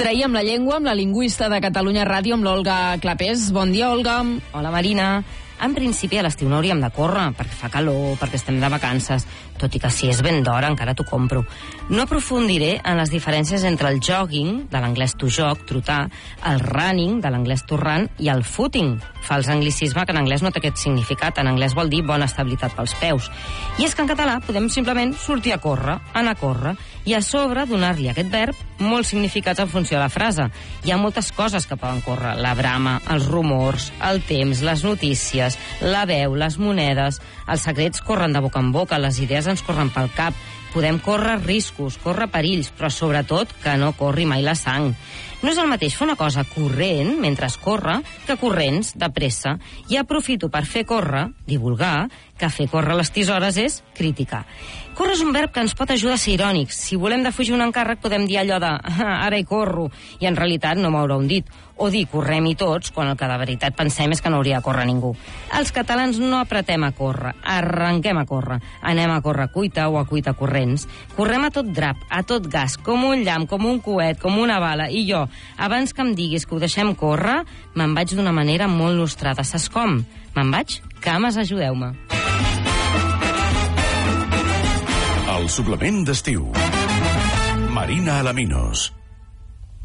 Traiem la llengua amb la lingüista de Catalunya Ràdio, amb l'Olga Clapés. Bon dia, Olga. Hola, Marina. En principi, a l'estiu no hauríem de córrer, perquè fa calor, perquè estem de vacances, tot i que si és ben d'hora encara t'ho compro. No aprofundiré en les diferències entre el jogging, de l'anglès to jog, trotar, el running, de l'anglès to run, i el footing, fals anglicisme que en anglès no té aquest significat. En anglès vol dir bona estabilitat pels peus. I és que en català podem simplement sortir a córrer, anar a córrer, i a sobre donar-li a aquest verb molts significats en funció de la frase. Hi ha moltes coses que poden córrer: la brama, els rumors, el temps, les notícies, la veu, les monedes. Els secrets corren de boca en boca, les idees ens corren pel cap. Podem córrer riscos, córrer perills, però sobretot que no corri mai la sang. No és el mateix fer una cosa corrent, mentre es corre, que corrents, de pressa. I aprofito per fer córrer, divulgar, que fer córrer les tisores és criticar. Córrer és un verb que ens pot ajudar a ser irònics. Si volem defugir un encàrrec, podem dir allò de ara hi corro, i en realitat no moure un dit. O dir correm-hi tots, quan el que de veritat pensem és que no hauria de córrer ningú. Els catalans no apretem a córrer, arrenquem a córrer. Anem a córrer a cuita o a cuita corrents. Correm a tot drap, a tot gas, com un llamp, com un coet, com una bala. I jo, abans que em diguis que ho deixem córrer, me'n vaig d'una manera molt nostrada. Saps com? Me'n vaig? Cames, ajudeu-me. El suplement d'estiu. Marina Alaminos.